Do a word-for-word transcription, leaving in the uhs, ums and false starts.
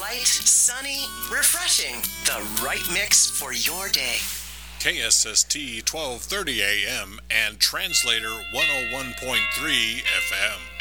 light, sunny, refreshing. The right mix for your day. K S S T twelve thirty A M and Translator one oh one point three F M.